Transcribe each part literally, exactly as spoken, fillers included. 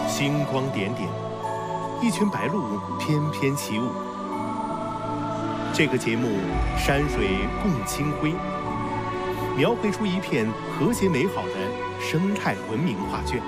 星光点点，一群白鹭翩翩起舞。这个节目山水共清辉，描绘出一片和谐美好的生态文明画卷。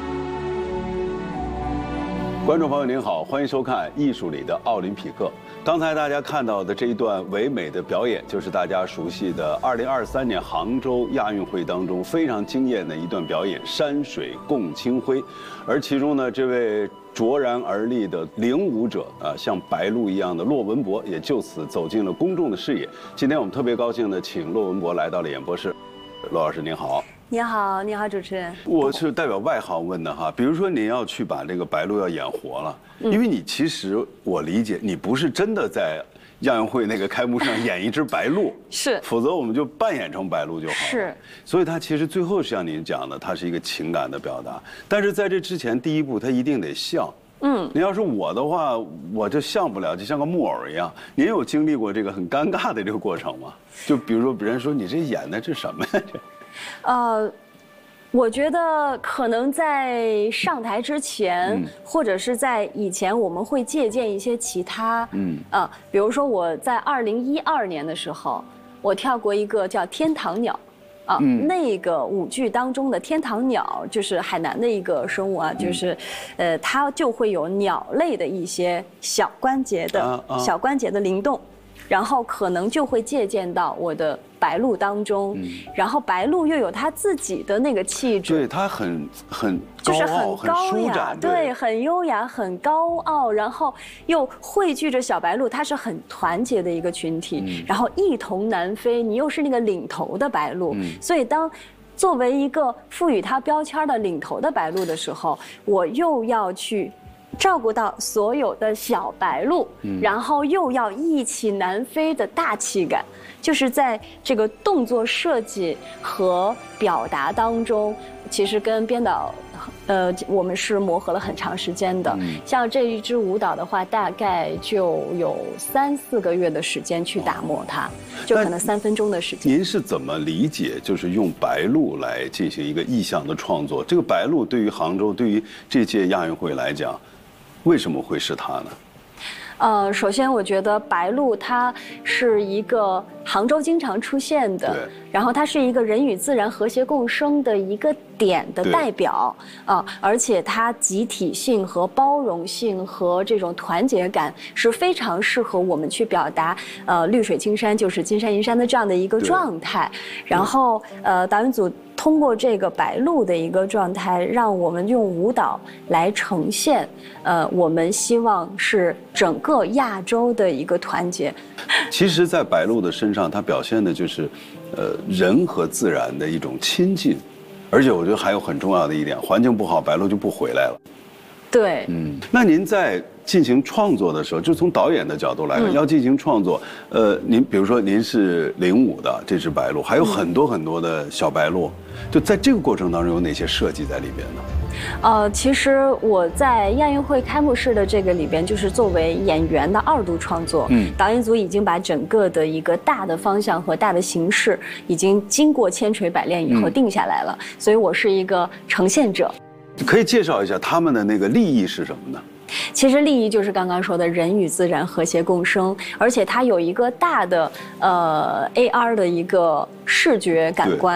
观众朋友您好，欢迎收看《艺术里的奥林匹克》。刚才大家看到的这一段唯美的表演，就是大家熟悉的二零二三年杭州亚运会当中非常惊艳的一段表演——山水共清辉。而其中呢，这位卓然而立的领舞者啊，像白鹭一样的骆文博，也就此走进了公众的视野。今天我们特别高兴的请骆文博来到了演播室。骆老师您好。 你好，你好，主持人。 我是代表外行问的哈，比如说您要去把这个白鹭要演活了，因为你其实我理解你不是真的在亚运会那个开幕上演一只白鹭， 是， 否则我们就扮演成白鹭就好了。 是， 所以它其实最后像您讲的，它是一个情感的表达，但是在这之前第一步它一定得像。嗯，您要是我的话，我就像不了，就像个木偶一样。您有经历过这个很尴尬的这个过程吗？就比如说别人说你这演的这什么呀？这。 呃，我觉得可能在上台之前，嗯、或者是在以前，我们会借鉴一些其他，嗯啊、呃，比如说我在二零一二年的时候，我跳过一个叫《天堂鸟》。啊，嗯、那个舞剧当中的天堂鸟就是海南的一个生物啊，就是，呃，它就会有鸟类的一些小关节的、啊啊、小关节的灵动，然后可能就会借鉴到我的白鹭当中，嗯、然后白鹭又有它自己的那个气质， 对，它很很就是很高雅，对，很优雅，很高傲，然后又汇聚着小白鹭，它是很团结的一个群体，嗯、然后一同南飞，你又是那个领头的白鹭，嗯、所以当作为一个赋予它标签的领头的白鹭的时候，我又要去照顾到所有的小白鹭，嗯、然后又要一起南飞的大气感，就是在这个动作设计和表达当中，其实跟编导，呃，我们是磨合了很长时间的。嗯、像这一支舞蹈的话，大概就有三四个月的时间去打磨它，就可能三分钟的时间。 您是怎么理解，就是用白鹭来进行一个意象的创作？这个白鹭对于杭州，对于这届亚运会来讲，为什么会是它呢？ 呃，首先我觉得白鹭它是一个杭州经常出现的，然后它是一个人与自然和谐共生的一个点的代表啊、呃，而且它集体性和包容性和这种团结感是非常适合我们去表达呃绿水青山就是金山银山的这样的一个状态。然后呃，导演组通过这个白鹭的一个状态，让我们用舞蹈来呈现，呃，我们希望是整个亚洲的一个团结。 其实，在白鹭的身上，它表现的就是，呃，人和自然的一种亲近，而且我觉得还有很重要的一点，环境不好，白鹭就不回来了。 对， 嗯，那您在进行创作的时候，就从导演的角度来看，嗯、要进行创作，呃，您比如说您是领舞的这只白鹭，还有很多很多的小白鹭，就在这个过程当中有哪些设计在里边呢？ 呃，其实我在亚运会开幕式的这个里边，就是作为演员的二度创作。嗯，导演组已经把整个的一个大的方向和大的形式，已经经过千锤百炼以后定下来了。嗯、所以我是一个呈现者。 可以介绍一下他们的那个立意是什么呢？ 其实立意就是刚刚说的人与自然和谐共生，而且它有一个大的呃 A R 的一个视觉感官。